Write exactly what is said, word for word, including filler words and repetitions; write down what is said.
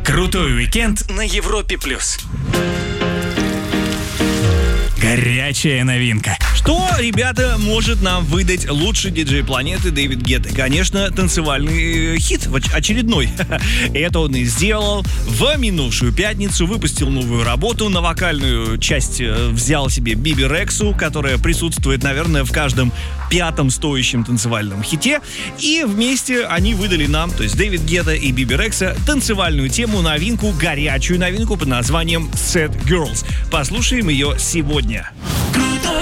Крутой уикенд на Европе плюс. Горячая новинка. Что, ребята, может нам выдать лучший диджей планеты Дэвид Гетта? Конечно, танцевальный э, хит очередной. Это он и сделал. В минувшую пятницу выпустил новую работу. На вокальную часть э, взял себе Биби Рексу, которая присутствует, наверное, в каждом пятом стоящем танцевальном хите. И вместе они выдали нам, то есть Дэвид Гетта и Биби Рекса, танцевальную тему, новинку, горячую новинку под названием Sad Girls. Послушаем ее сегодня.